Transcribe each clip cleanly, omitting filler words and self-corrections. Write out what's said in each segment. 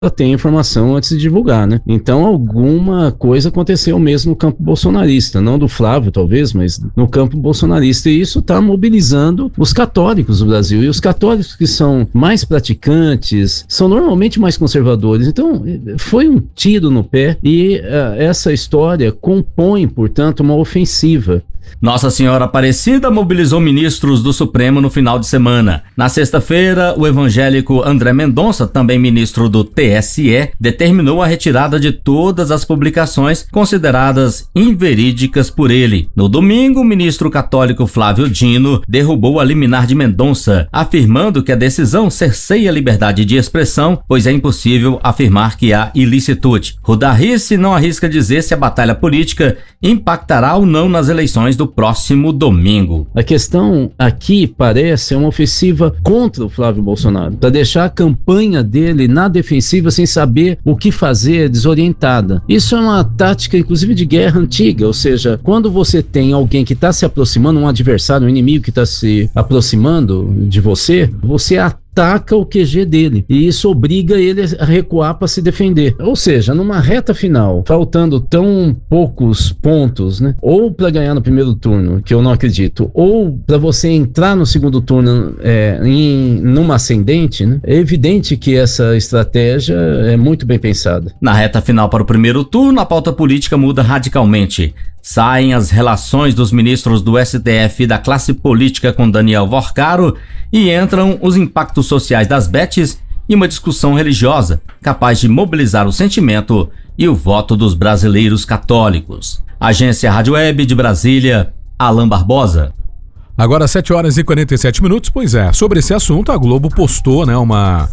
tem informação antes de divulgar, né? Então alguma coisa aconteceu mesmo no campo bolsonarista, não do Flávio talvez, mas no campo bolsonarista, e isso está mobilizando os católicos do Brasil, e os católicos que são mais praticantes são normalmente mais conservadores. Então foi um tiro no pé, e essa história compõe, portanto, uma ofensiva. Nossa Senhora Aparecida mobilizou ministros do Supremo no final de semana. Na sexta-feira, o evangélico André Mendonça, também ministro do TSE, determinou a retirada de todas as publicações consideradas inverídicas por ele. No domingo, o ministro católico Flávio Dino derrubou a liminar de Mendonça, afirmando que a decisão cerceia a liberdade de expressão, pois é impossível afirmar que há ilicitude. Rodarrice não arrisca dizer se a batalha política impactará ou não nas eleições do próximo domingo. A questão aqui parece uma ofensiva contra o Flávio Bolsonaro, para deixar a campanha dele na defensiva sem saber o que fazer, desorientada. Isso é uma tática, inclusive, de guerra antiga, ou seja, quando você tem alguém que está se aproximando, um adversário, um inimigo que está se aproximando de você, você ataca o QG dele, e isso obriga ele a recuar para se defender. Ou seja, numa reta final, faltando tão poucos pontos, né? Ou para ganhar no primeiro turno, que eu não acredito, ou para você entrar no segundo turno numa ascendente, né? É evidente que essa estratégia é muito bem pensada. Na reta final para o primeiro turno, a pauta política muda radicalmente. Saem as relações dos ministros do STF e da classe política com Daniel Vorcaro, e entram os impactos sociais das bets e uma discussão religiosa capaz de mobilizar o sentimento e o voto dos brasileiros católicos. Agência Rádio Web de Brasília, Alan Barbosa. Agora 7 horas e 47 minutos, pois é, sobre esse assunto a Globo postou, né, uma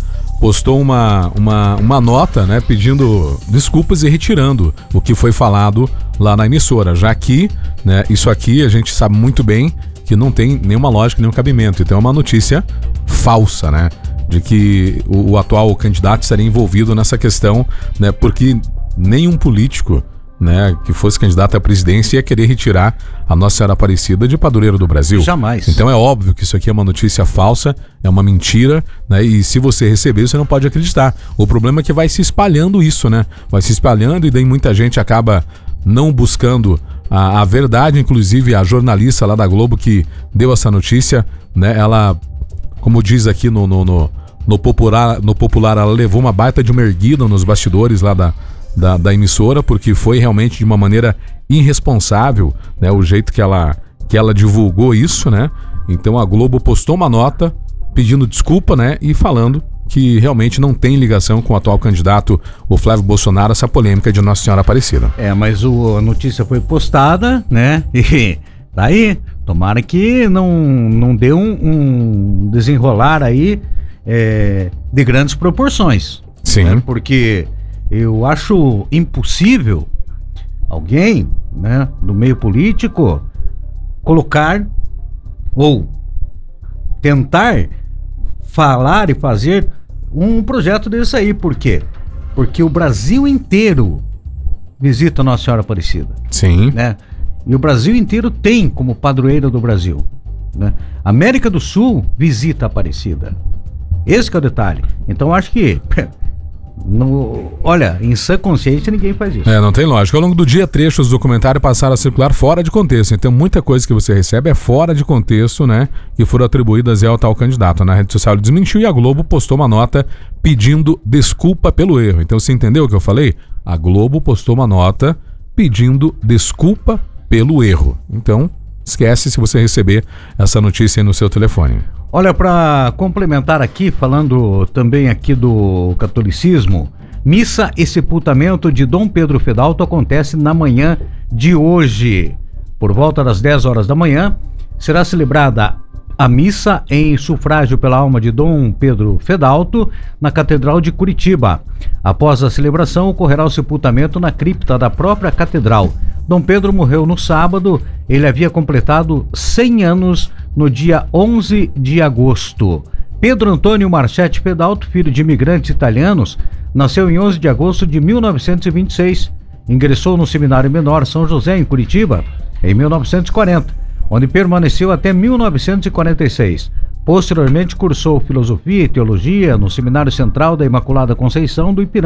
nota, né, pedindo desculpas e retirando o que foi falado lá na emissora, já que, né, isso aqui a gente sabe muito bem que não tem nenhuma lógica, nenhum cabimento. Então é uma notícia falsa, né, de que o atual candidato estaria envolvido nessa questão, né, porque nenhum político, né, que fosse candidato à presidência ia querer retirar a Nossa Senhora Aparecida de padroeiro do Brasil. Jamais. Então é óbvio que isso aqui é uma notícia falsa, é uma mentira, né, e se você receber, você não pode acreditar. O problema é que vai se espalhando isso, né, vai se espalhando, e daí muita gente acaba não buscando a verdade. Inclusive a jornalista lá da Globo que deu essa notícia, né, ela, como diz aqui no popular, ela levou uma baita de uma erguida nos bastidores lá da emissora, porque foi realmente de uma maneira irresponsável, né, o jeito que ela divulgou isso, né. Então a Globo postou uma nota pedindo desculpa, né, e falando que realmente não tem ligação com o atual candidato, o Flávio Bolsonaro, essa polêmica de Nossa Senhora Aparecida. Mas a notícia foi postada, né, e daí, tomara que não dê um desenrolar aí de grandes proporções. Sim. Né, porque eu acho impossível alguém, né, do meio político colocar ou tentar falar e fazer um projeto desse aí. Por quê? Porque o Brasil inteiro visita Nossa Senhora Aparecida. Sim. Né? E o Brasil inteiro tem como padroeira do Brasil, né? América do Sul visita a Aparecida. Esse que é o detalhe. Então acho que olha, em sã consciência ninguém faz isso. Não tem lógica. Ao longo do dia, trechos do documentário passaram a circular fora de contexto. Então muita coisa que você recebe é fora de contexto, né, que foram atribuídas ao tal candidato. Na rede social ele desmentiu, e a Globo postou uma nota pedindo desculpa pelo erro. Então você entendeu o que eu falei? A Globo postou uma nota pedindo desculpa pelo erro. Então esquece se você receber essa notícia aí no seu telefone. Olha, para complementar aqui, falando também aqui do catolicismo, missa e sepultamento de Dom Pedro Fedalto acontece na manhã de hoje. Por volta das 10 horas da manhã, será celebrada a missa em sufrágio pela alma de Dom Pedro Fedalto na Catedral de Curitiba. Após a celebração, ocorrerá o sepultamento na cripta da própria catedral. Dom Pedro morreu no sábado. Ele havia completado 100 anos no dia 11 de agosto. Pedro Antônio Marchetti Fedalto, filho de imigrantes italianos, nasceu em 11 de agosto de 1926. Ingressou no Seminário Menor São José, em Curitiba, em 1940, onde permaneceu até 1946. Posteriormente, cursou Filosofia e Teologia no Seminário Central da Imaculada Conceição do Ipiranga.